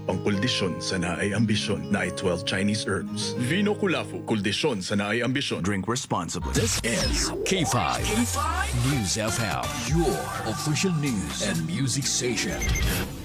pangkuldisyon sa naay ambisyon na ay 12 Chinese herbs. Vino Kulafu, kuldisyon sa naay ambisyon. Drink responsibly. This is K5 News FM, your official news and music station.